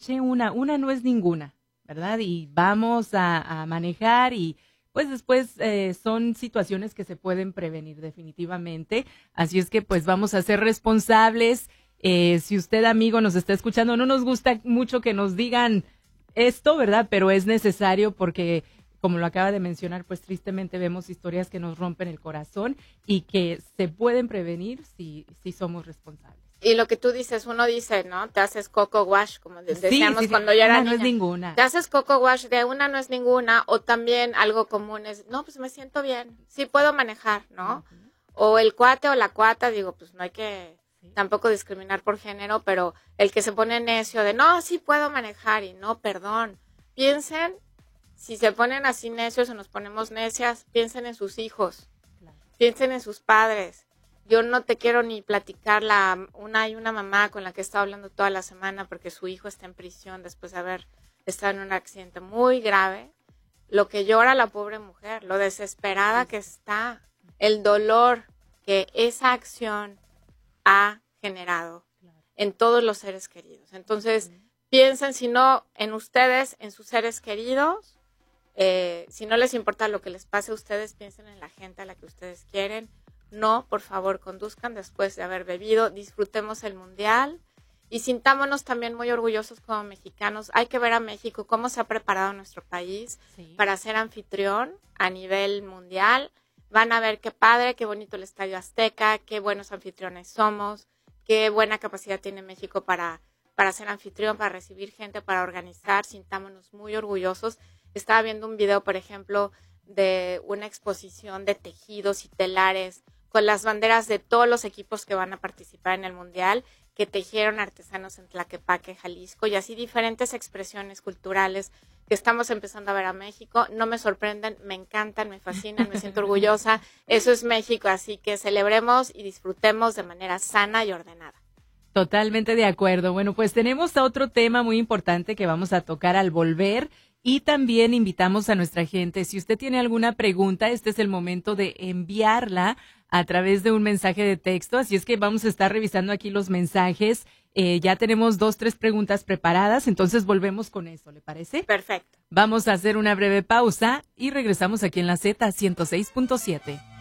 eché una no es ninguna, ¿verdad? Y vamos a manejar y pues después son situaciones que se pueden prevenir definitivamente. Así es que pues vamos a ser responsables. Si usted, amigo, nos está escuchando, no nos gusta mucho que nos digan esto, ¿verdad? Pero es necesario porque, como lo acaba de mencionar, pues tristemente vemos historias que nos rompen el corazón y que se pueden prevenir si somos responsables. Y lo que tú dices, uno dice, ¿no? Te haces coco wash, como decíamos sí, cuando yo era niña. No es ninguna. Te haces coco wash de una no es ninguna, o también algo común es, no, pues me siento bien, sí puedo manejar, ¿no? O el cuate o la cuata, digo, pues no hay que tampoco discriminar por género, pero el que se pone necio de, no, sí puedo manejar y no, perdón. Piensen, si se ponen así necios o nos ponemos necias, piensen en sus hijos, piensen en sus padres. Yo no te quiero ni platicar hay una mamá con la que he estado hablando toda la semana porque su hijo está en prisión después de haber estado en un accidente muy grave. Lo que llora la pobre mujer, lo desesperada que está, el dolor que esa acción ha generado en todos los seres queridos. Entonces, piensen, si no en ustedes, en sus seres queridos. Si no les importa lo que les pase a ustedes, piensen en la gente a la que ustedes quieren. No, por favor, conduzcan después de haber bebido, disfrutemos el mundial y sintámonos también muy orgullosos como mexicanos. Hay que ver a México cómo se ha preparado nuestro país para ser anfitrión a nivel mundial. Van a ver qué padre, qué bonito el Estadio Azteca, qué buenos anfitriones somos, qué buena capacidad tiene México para ser anfitrión, para recibir gente, para organizar. Sintámonos muy orgullosos. Estaba viendo un video, por ejemplo, de una exposición de tejidos y telares con las banderas de todos los equipos que van a participar en el Mundial, que tejieron artesanos en Tlaquepaque, Jalisco, y así diferentes expresiones culturales que estamos empezando a ver a México. No me sorprenden, me encantan, me fascinan, me siento orgullosa. Eso es México, así que celebremos y disfrutemos de manera sana y ordenada. Totalmente de acuerdo. Bueno, pues tenemos otro tema muy importante que vamos a tocar al volver. Y también invitamos a nuestra gente, si usted tiene alguna pregunta, este es el momento de enviarla a través de un mensaje de texto, así es que vamos a estar revisando aquí los mensajes. Ya tenemos 3 preguntas preparadas, entonces volvemos con eso, ¿le parece? Perfecto. Vamos a hacer una breve pausa y regresamos aquí en la Z 106.7.